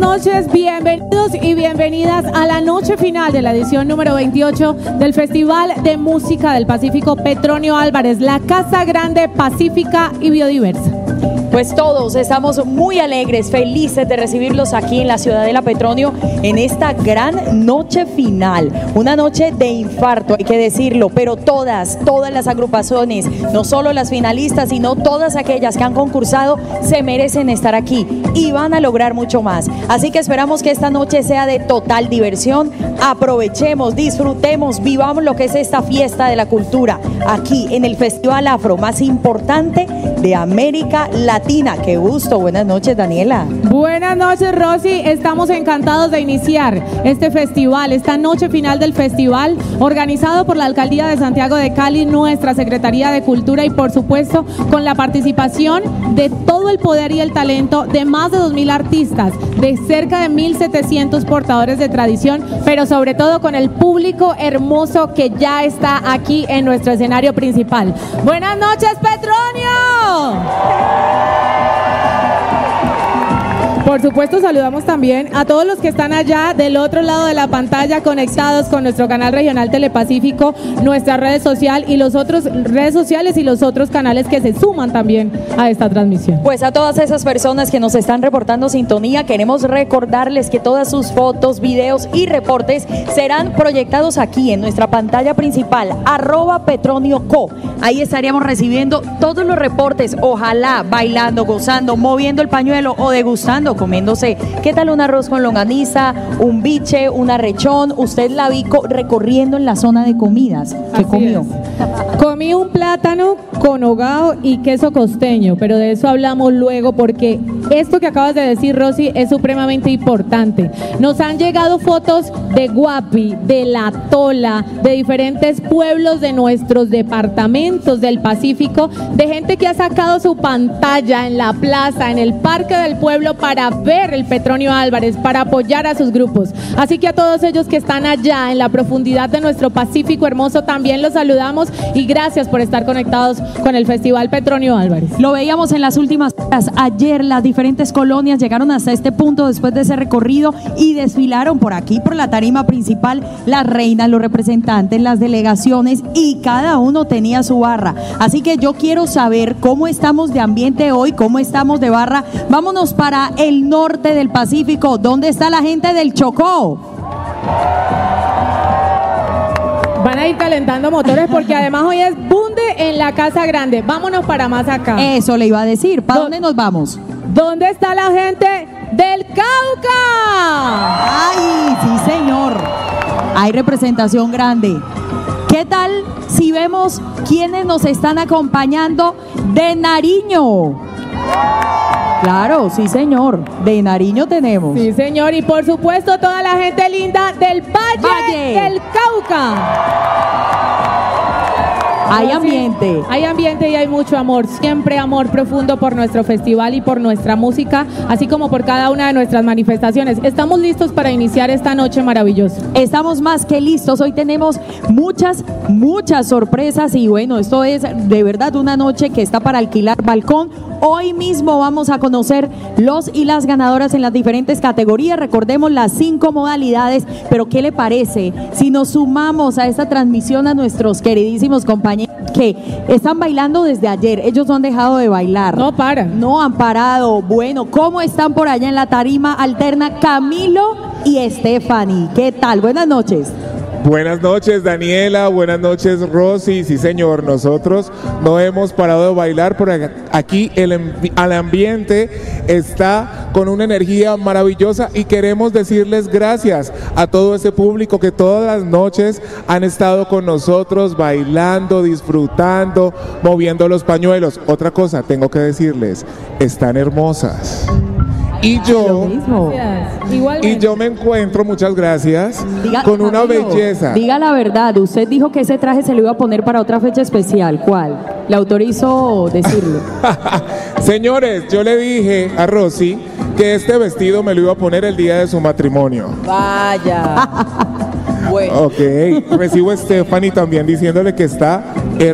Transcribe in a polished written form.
noches, bienvenidos y bienvenidas a la noche final de la edición número 28 del Festival de Música del Pacífico Petronio Álvarez, la Casa Grande, pacífica y biodiversa. Pues todos estamos muy alegres, felices de recibirlos aquí en la Ciudadela Petronio en esta gran noche final. Una noche de infarto, hay que decirlo, pero todas las agrupaciones, no solo las finalistas, sino todas aquellas que han concursado, se merecen estar aquí y van a lograr mucho más. Así que esperamos que esta noche sea de total diversión. Aprovechemos, disfrutemos, vivamos lo que es esta fiesta de la cultura aquí en el Festival Afro más importante de América Latina. Qué gusto, buenas noches, Daniela. Buenas noches, Rosy, estamos encantados de iniciar este festival, esta noche final del festival, organizado por la Alcaldía de Santiago de Cali, nuestra Secretaría de Cultura y por supuesto con la participación de todo el poder y el talento de más de 2.000 artistas, de cerca de 1.700 portadores de tradición, pero sobre todo con el público hermoso que ya está aquí en nuestro escenario principal. Buenas noches, Petronio. Por supuesto, saludamos también a todos los que están allá del otro lado de la pantalla conectados con nuestro canal regional Telepacífico, nuestra red social y los otros redes sociales y los otros canales que se suman también a esta transmisión. Pues a todas esas personas que nos están reportando sintonía, queremos recordarles que todas sus fotos, videos y reportes serán proyectados aquí en nuestra pantalla principal, @PetronioCo. Ahí estaríamos recibiendo todos los reportes, ojalá bailando, gozando, moviendo el pañuelo o degustando, comiéndose, ¿qué tal un arroz con longaniza, un biche, un arrechón? Usted la vi recorriendo en la zona de comidas. ¿Qué comió? Comí un plátano con hogao y queso costeño, pero de eso hablamos luego porque esto que acabas de decir, Rosy, es supremamente importante. Nos han llegado fotos de Guapi, de La Tola, de diferentes pueblos de nuestros departamentos del Pacífico, de gente que ha sacado su pantalla en la plaza, en el Parque del Pueblo para ver el Petronio Álvarez, para apoyar a sus grupos. Así que a todos ellos que están allá en la profundidad de nuestro Pacífico hermoso, también los saludamos y gracias por estar conectados con el Festival Petronio Álvarez. Lo veíamos en las últimas horas. Ayer las diferentes colonias llegaron hasta este punto después de ese recorrido y desfilaron por aquí, por la tarima principal, las reinas, los representantes, las delegaciones y cada uno tenía su barra. Así que yo quiero saber cómo estamos de ambiente hoy, cómo estamos de barra. Vámonos para el norte del Pacífico. ¿Dónde está la gente del Chocó? Van a ir calentando motores porque además hoy es bunde en la Casa Grande. Vámonos para más acá. Eso le iba a decir. ¿Para dónde nos vamos? ¿Dónde está la gente del Cauca? ¡Ay, sí, señor! Hay representación grande. ¿Qué tal si vemos quiénes nos están acompañando de Nariño? Claro, sí, señor. De Nariño tenemos. Sí, señor. Y por supuesto toda la gente linda del Valle del Cauca. Hay ambiente. Hay ambiente y hay mucho amor. Siempre amor profundo por nuestro festival y por nuestra música, así como por cada una de nuestras manifestaciones. Estamos listos para iniciar esta noche maravillosa. Estamos más que listos. Hoy tenemos muchas sorpresas y bueno, esto es de verdad una noche que está para alquilar balcón. Hoy mismo vamos a conocer los y las ganadoras en las diferentes categorías. Recordemos las 5 modalidades, pero ¿qué le parece si nos sumamos a esta transmisión a nuestros queridísimos compañeros que están bailando desde ayer? Ellos no han dejado de bailar. No paran. No han parado. Bueno, ¿cómo están por allá en la tarima alterna Camilo y Stephanie? ¿Qué tal? Buenas noches. Buenas noches, Daniela, buenas noches, Rosy. Sí, señor, nosotros no hemos parado de bailar, por aquí el ambiente está con una energía maravillosa y queremos decirles gracias a todo ese público que todas las noches han estado con nosotros bailando, disfrutando, moviendo los pañuelos. Otra cosa, tengo que decirles, están hermosas. Y yo me encuentro, muchas gracias, con una belleza. Diga la verdad, usted dijo que ese traje se lo iba a poner para otra fecha especial. ¿Cuál? ¿Le autorizó decirlo? Señores, yo le dije a Rosy que este vestido me lo iba a poner el día de su matrimonio. Vaya. Bueno. Ok, recibo a Stephanie también diciéndole que está